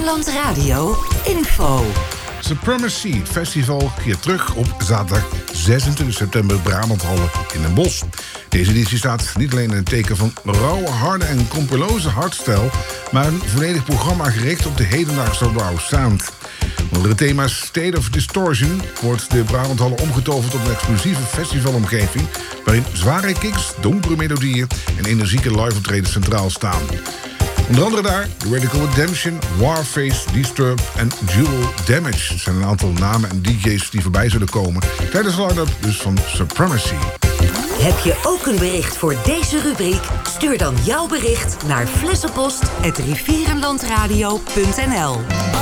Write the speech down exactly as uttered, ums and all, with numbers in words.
Rivierenland Radio info. Supremacy Festival keert terug op zaterdag zesentwintig september Brabanthallen in Den Bosch. Deze editie staat niet alleen in het teken van rauwe, harde en kompeloze hardstyle, maar een volledig programma gericht op de hedendaagse raw sound. Onder het thema State of Distortion wordt de Brabanthallen omgetoverd tot een explosieve festivalomgeving waarin zware kicks, donkere melodieën en energieke live-optredens centraal staan. Onder andere daar The Radical Redemption, Warface, Disturbed en Jewel Damage. Het zijn een aantal namen en D J's die voorbij zullen komen tijdens de line-up dus van Supremacy. Heb je ook een bericht voor deze rubriek? Stuur dan jouw bericht naar flessenpost at rivierenlandradio punt n l.